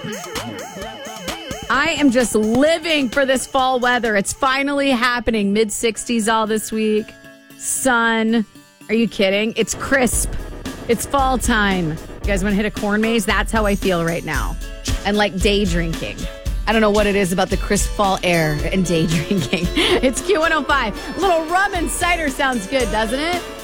I am just living for this fall weather. It's finally happening. Mid-60s all this week. Sun. Are you kidding? It's crisp. It's fall time. You guys want to hit a corn maze? That's how I feel right now. And like day drinking. I don't know what it is about the crisp fall air and day drinking. It's Q105. A little rum and cider sounds good, doesn't it?